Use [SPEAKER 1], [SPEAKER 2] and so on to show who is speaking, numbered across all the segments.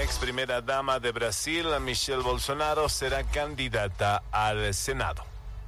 [SPEAKER 1] ex primera dama de Brasil, Michelle Bolsonaro, será candidata al Senado.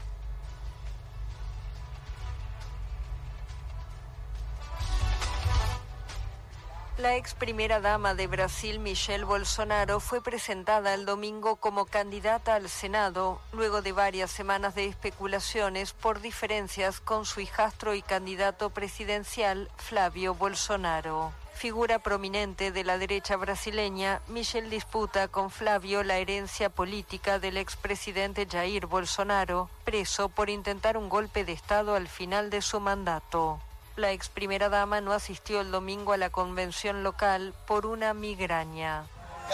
[SPEAKER 2] La ex primera dama de Brasil, Michelle Bolsonaro, fue presentada el domingo como candidata al Senado, luego de varias semanas de especulaciones por diferencias con su hijastro y candidato presidencial, Flávio Bolsonaro. Figura prominente de la derecha brasileña, Michelle disputa con Flávio la herencia política del expresidente Jair Bolsonaro, preso por intentar un golpe de Estado al final de su mandato. La ex primera dama no asistió el domingo a la convención local por una migraña.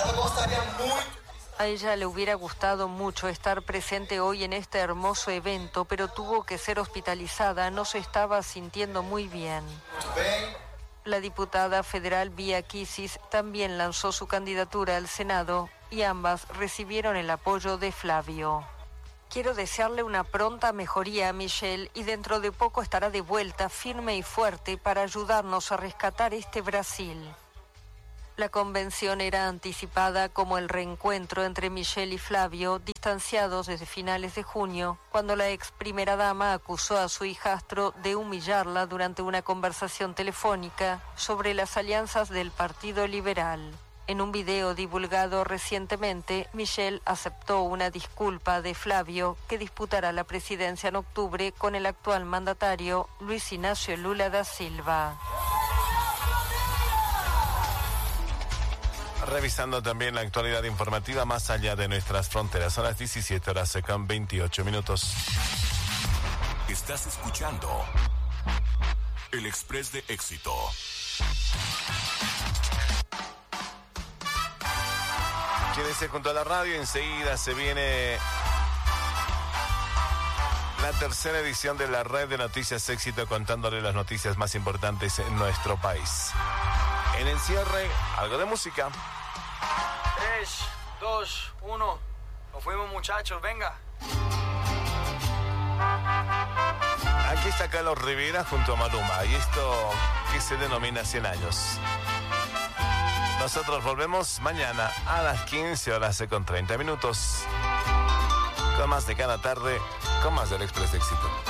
[SPEAKER 2] A ella le hubiera gustado mucho estar presente hoy en este hermoso evento, pero tuvo que ser hospitalizada, no se estaba sintiendo muy bien. La diputada federal Bia Kicis también lanzó su candidatura al Senado y ambas recibieron el apoyo de Flávio. Quiero desearle una pronta mejoría a Michelle y dentro de poco estará de vuelta firme y fuerte para ayudarnos a rescatar este Brasil. La convención era anticipada como el reencuentro entre Michelle y Flávio, distanciados desde finales de junio, cuando la ex primera dama acusó a su hijastro de humillarla durante una conversación telefónica sobre las alianzas del Partido Liberal. En un video divulgado recientemente, Michelle aceptó una disculpa de Flávio, que disputará la presidencia en octubre con el actual mandatario Luis Inácio Lula da Silva.
[SPEAKER 1] Revisando también la actualidad informativa más allá de nuestras fronteras. Son las 17 horas con 28 minutos.
[SPEAKER 3] Estás escuchando El Express de Éxito.
[SPEAKER 1] Quédese junto a la radio, enseguida se viene la tercera edición de la red de Noticias Éxito, contándole las noticias más importantes en nuestro país. En el cierre, algo de música.
[SPEAKER 4] 3, 2, 1. Nos fuimos, muchachos, venga.
[SPEAKER 1] Aquí está Carlos Rivera junto a Maluma, y esto que se denomina 100 años. Nosotros volvemos mañana a las 15 horas con 30 minutos. Con más de cada tarde, con más del Express de Éxito.